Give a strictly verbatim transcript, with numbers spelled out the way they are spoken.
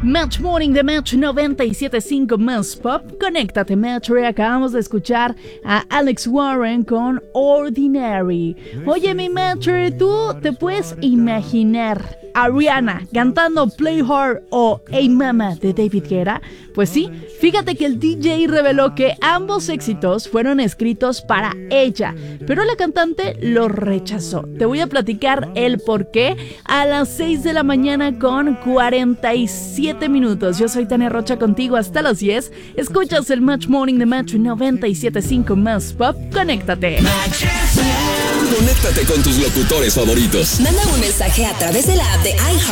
Match Morning de Match noventa y siete punto cinco más Pop. Conéctate, Match. Acabamos de escuchar a Alex Warren con Ordinary. Oye, mi Match, ¿tú te puedes imaginar a Rihanna cantando Play Hard o Hey Mama de David Guetta? Pues sí, fíjate que el D J reveló que ambos éxitos fueron escritos para ella, pero la cantante los rechazó. Te voy a platicar el por qué a las seis de la mañana con cuarenta y siete minutos. Yo soy Tania Rocha contigo hasta las diez. Escuchas el Match Morning de Match noventa y siete punto cinco más Pop. Conéctate. Conéctate con tus locutores favoritos. Manda un mensaje a través de la app de iHeart